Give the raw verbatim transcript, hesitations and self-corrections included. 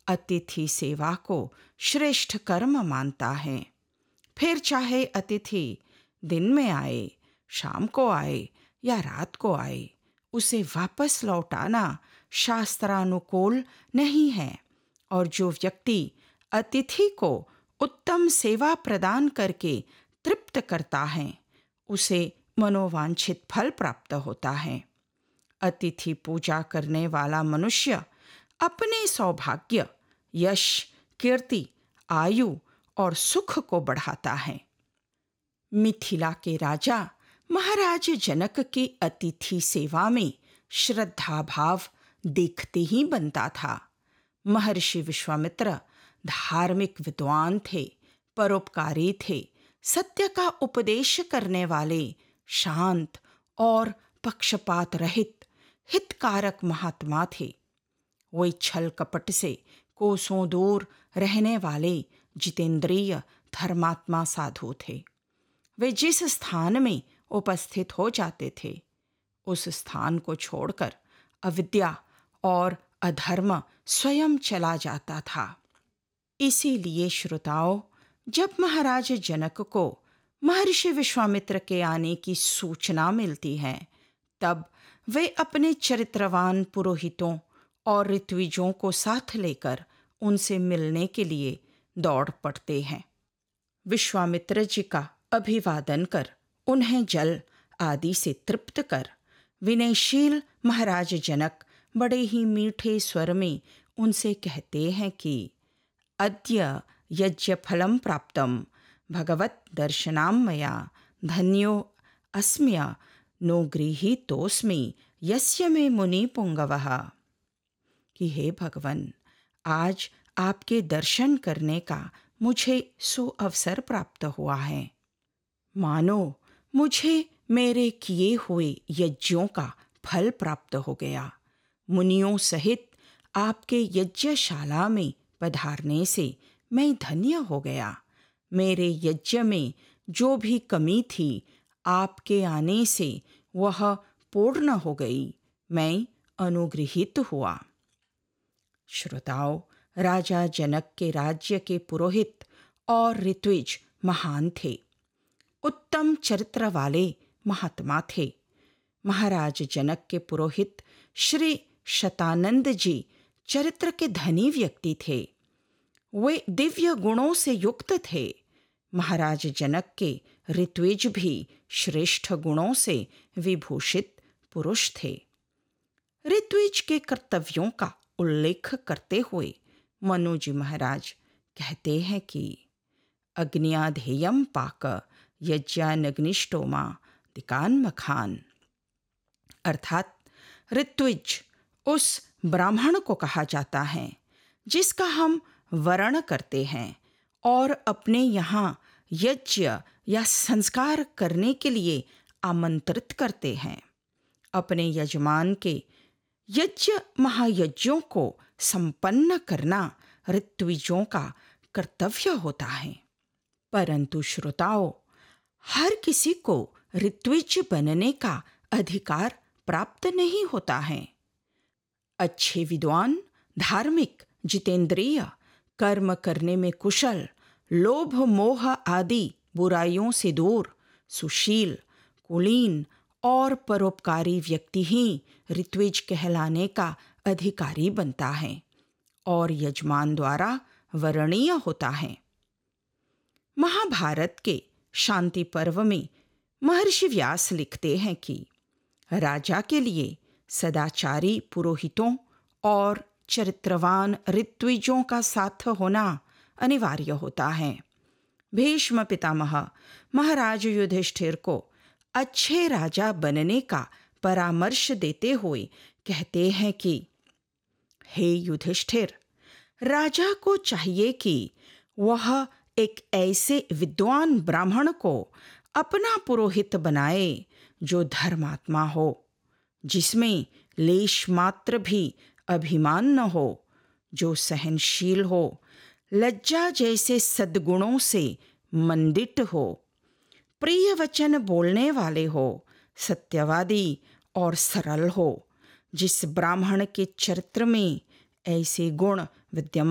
अतिथि सेवा को श्रेष्ठ कर्म मानता है। फिर चाहे अतिथि दिन में आए, शाम को आए या रात को आए, उसे वापस लौटाना शास्त्रानुकूल नहीं है। और जो व्यक्ति अतिथि को उत्तम सेवा प्रदान करके तृप्त करता है, उसे मनोवांछित फल प्राप्त होता है। अतिथि पूजा करने वाला मनुष्य अपने सौभाग्य, यश, कीर्ति, आयु और सुख को बढ़ाता है। मिथिला के राजा महाराज जनक की अतिथि सेवा में श्रद्धा भाव देखते ही बनता था। महर्षि विश्वामित्र धार्मिक विद्वान थे, परोपकारी थे, सत्य का उपदेश करने वाले, शांत और पक्षपात रहित हितकारक महात्मा थे। वे छल कपट से कोसों दूर रहने वाले जितेंद्रिय धर्मात्मा साधु थे। वे जिस स्थान में उपस्थित हो जाते थे, उस स्थान को छोड़कर अविद्या और अधर्म स्वयं चला जाता था। इसीलिए श्रोताओं, जब महाराज जनक को महर्षि विश्वामित्र के आने की सूचना मिलती है, तब वे अपने चरित्रवान पुरोहितों और ऋत्विजों को साथ लेकर उनसे मिलने के लिए दौड़ पड़ते हैं। विश्वामित्र जी का अभिवादन कर, उन्हें जल आदि से तृप्त कर, विनयशील महाराज जनक बड़े ही मीठे स्वर में उनसे कहते हैं कि अद्य यज्ञ फलम प्राप्तम भगवत दर्शनाम मया धन्यो अस्म्य नो गृहीतोस्मि यस्य मे मुनि पुंगवः। कि हे भगवान, आज आपके दर्शन करने का मुझे सुअवसर प्राप्त हुआ है। मानो मुझे मेरे किए हुए यज्ञों का फल प्राप्त हो गया। मुनियों सहित आपके यज्ञशाला में पधारने से मैं धन्य हो गया। मेरे यज्ञ में जो भी कमी थी, आपके आने से वह पूर्ण हो गई। मैं अनुगृहित हुआ। श्रोताओं, राजा जनक के राज्य के पुरोहित और ऋत्विज महान थे, उत्तम चरित्र वाले महात्मा थे। महाराज जनक के पुरोहित श्री शतानंद जी चरित्र के धनी व्यक्ति थे। वे दिव्य गुणों से युक्त थे। महाराज जनक के ऋत्विज भी श्रेष्ठ गुणों से विभूषित पुरुष थे। ऋत्विज के कर्तव्यों का उल्लेख करते हुए मनु जी महाराज कहते हैं कि अग्न्याधेयम पाक यज्ञानग्निष्टोमा दिकान मखान, अर्थात ऋत्विज उस ब्राह्मण को कहा जाता है जिसका हम वर्ण करते हैं और अपने यहाँ यज्ञ या संस्कार करने के लिए आमंत्रित करते हैं। अपने यजमान के यज्ञ महायज्ञों को संपन्न करना ऋत्विजों का कर्तव्य होता है। परंतु श्रोताओं, हर किसी को ऋत्विज बनने का अधिकार प्राप्त नहीं होता है। अच्छे विद्वान, धार्मिक, जितेंद्रिय, कर्म करने में कुशल, लोभ मोह आदि बुराइयों से दूर, सुशील, कुलीन और परोपकारी व्यक्ति ही ऋत्विज कहलाने का अधिकारी बनता है और यजमान द्वारा वरणीय होता है। महाभारत के शांति पर्व में महर्षि व्यास लिखते हैं कि राजा के लिए सदाचारी पुरोहितों और चरित्रवान ऋत्विजों का साथ होना अनिवार्य होता है। भीष्म पितामह महाराज युधिष्ठिर को अच्छे राजा बनने का परामर्श देते हुए कहते हैं कि हे युधिष्ठिर, राजा को चाहिए कि वह एक ऐसे विद्वान ब्राह्मण को अपना पुरोहित बनाए जो धर्मात्मा हो, जिसमें लेश मात्र भी अभिमान न हो, जो सहनशील हो, लज्जा जैसे सद्गुणों से मंडित हो, प्रिय वचन बोलने वाले हो, सत्यवादी और सरल हो। जिस ब्राह्मण के चरित्र में ऐसे गुण विद्यमान